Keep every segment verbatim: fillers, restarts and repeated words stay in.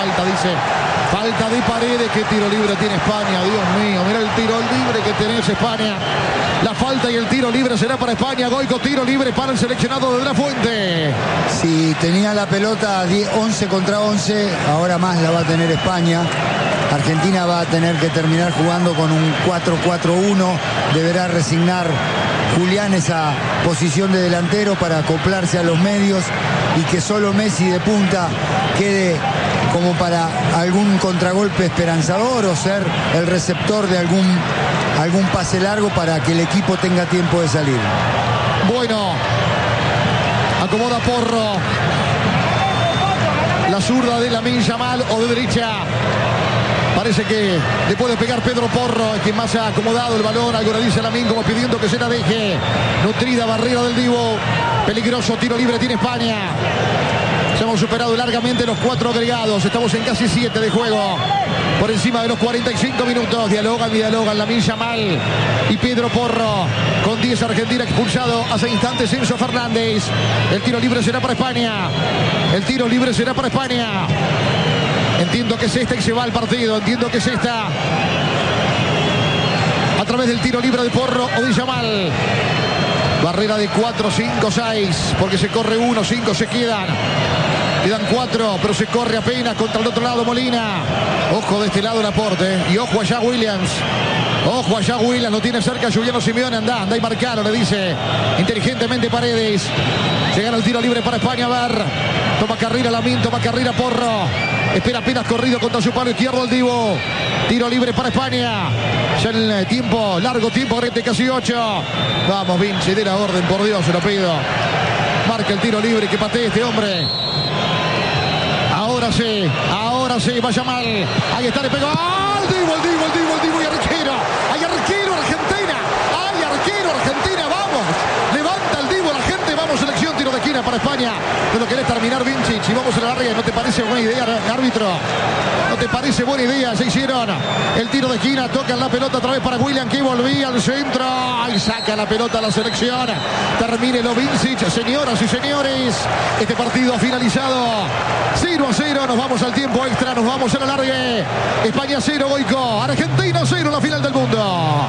falta, dice. Falta de Paredes. ¿Qué tiro libre tiene España? Dios mío, mira el tiro libre que tenés, España. La falta y el tiro libre será para España. Goico, tiro libre para el seleccionado de De La Fuente. Si tenía la pelota once contra once, ahora más la va a tener España. Argentina va a tener que terminar jugando con un cuatro cuatro uno. Deberá resignar Julián esa posición de delantero para acoplarse a los medios y que solo Messi de punta quede como para algún contragolpe esperanzador o ser el receptor de algún, algún pase largo para que el equipo tenga tiempo de salir. Bueno, acomoda Porro. La zurda de Lamine Yamal o de derecha. Parece que le puede pegar Pedro Porro, quien más ha acomodado el balón. Algo le dice Lamine como pidiendo que se la deje. Nutrida barrera del Divo. Peligroso tiro libre tiene España. Ya hemos superado largamente los cuatro agregados. Estamos en casi siete de juego. Por encima de los cuarenta y cinco minutos. Dialogan y dialogan Lamine Yamal y Pedro Porro. Con diez Argentina expulsado hace instantes Enzo Fernández. El tiro libre será para España. El tiro libre será para España. Entiendo que es esta y se va al partido. Entiendo que es esta. A través del tiro libre de Porro o de Yamal. Barrera de cuatro, cinco, seis. Porque se corre uno, cinco se quedan. Quedan cuatro, pero se corre apenas contra el otro lado Molina. Ojo de este lado el aporte. Y ojo allá Williams. Ojo allá Williams. Lo tiene cerca Juliano Simeone. Anda, anda y marcalo, le dice inteligentemente Paredes. Llegan al tiro libre para España. A ver. Toma carrera Lamine, toma carrera Porro. Espera apenas corrido contra su palo izquierdo el Divo. Tiro libre para España. Ya el tiempo, largo tiempo, rete casi ocho. Vamos, Vinci, de la orden, por Dios, se lo pido. Marca el tiro libre, que patee este hombre. Ahora sí, ahora sí, vaya mal. Ahí está, le pegó. ¡Ah! El Divo, el Divo, el Divo, el Divo y arquero. Hay arquero Argentina. Hay arquero Argentina, vamos. Levanta el Divo la gente, vamos, selección, tiro de esquina para España. Pero querés terminar, Vinci, si vamos a la larga, ¿no te parece buena idea, árbitro? ¿No te parece buena idea? Se hicieron el tiro de esquina, tocan la pelota otra vez para William, que volvía al centro y saca la pelota a la selección. Termínelo Vincic, señoras y señores. Este partido ha finalizado cero a cero, nos vamos al tiempo extra, nos vamos a la larga. España cero, Goico. Argentina cero, la final del mundo.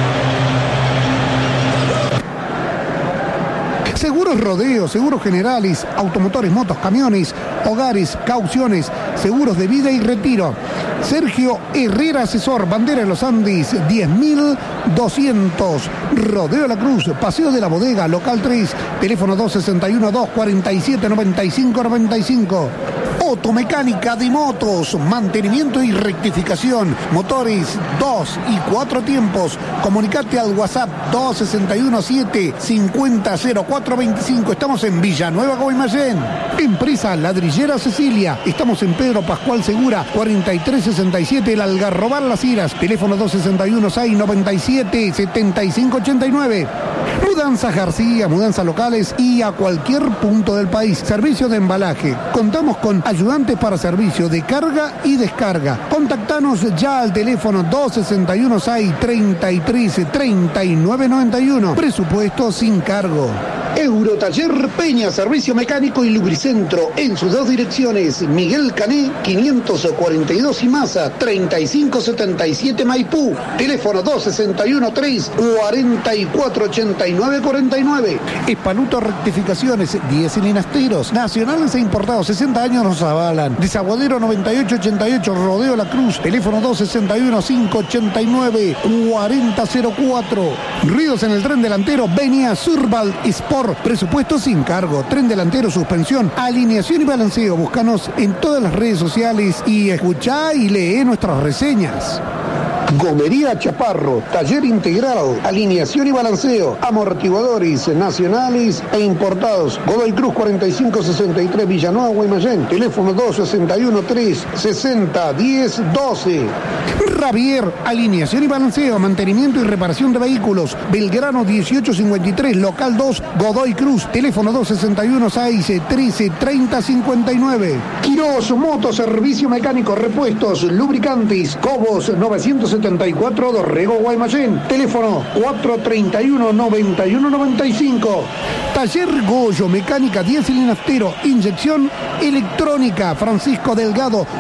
Seguros Rodeo, seguros generales, automotores, motos, camiones, hogares, cauciones, seguros de vida y retiro. Sergio Herrera Asesor, Bandera de los Andes, diez mil doscientos. Rodeo La Cruz, Paseo de la Bodega, local tres, teléfono dos sesenta y uno, dos cuarenta y siete, noventa y cinco noventa y cinco. Automecánica de motos, mantenimiento y rectificación, motores dos y cuatro tiempos. Comunicate al WhatsApp dos sesenta y uno, siete cincuenta, cero cuatro veinticinco. Estamos en Villanueva, Guaymallén. Empresa Ladrillera Cecilia. Estamos en Pedro Pascual Segura, cuarenta y tres sesenta y siete, El Algarrobal Las Iras. Teléfono dos sesenta y uno, seis noventa y siete, setenta y cinco ochenta y nueve. Mudanzas García, mudanzas locales y a cualquier punto del país. Servicio de embalaje. Contamos con ayudantes para servicio de carga y descarga. Contactanos ya al teléfono dos sesenta y uno, seis treinta y tres, treinta y nueve noventa y uno. Presupuesto sin cargo. Eurotaller Peña, servicio mecánico y lubricentro en sus dos direcciones. Miguel Cané, quinientos cuarenta y dos y Maza, treinta y cinco setenta y siete Maipú. Teléfono dos sesenta y uno, tres cuarenta y cuatro ochenta y nueve cuarenta y nueve. Espaluto Rectificaciones, diez cilindros, nacionales e importados, sesenta años nos avalan. Desaguadero noventa y ocho ochenta y ocho, Rodeo La Cruz. Teléfono dos sesenta y uno, cinco ochenta y nueve, cuarenta cero cuatro. Ruidos en el tren delantero, Venia Surval Sport. Presupuesto sin cargo, tren delantero, suspensión, alineación y balanceo. Búscanos en todas las redes sociales y escuchá y lee nuestras reseñas. Gomería Chaparro, taller integral, alineación y balanceo, amortiguadores nacionales e importados. Godoy Cruz cuarenta y cinco sesenta y tres, Villanueva, Guaymallén. Teléfono dos sesenta y uno, tres sesenta, diez doce. Ravier, alineación y balanceo, mantenimiento y reparación de vehículos. Belgrano dieciocho cincuenta y tres, local dos, Godoy Cruz. Teléfono dos sesenta y uno, seis trece, treinta cincuenta y nueve. Quirós Moto, servicio mecánico, repuestos, lubricantes, Cobos novecientos setenta y cuatro, Dorrego, Guaymallén. Teléfono cuatro treinta y uno, noventa y uno noventa y cinco. Taller Goyo, mecánica diez cilindros, inyección electrónica, Francisco Delgado,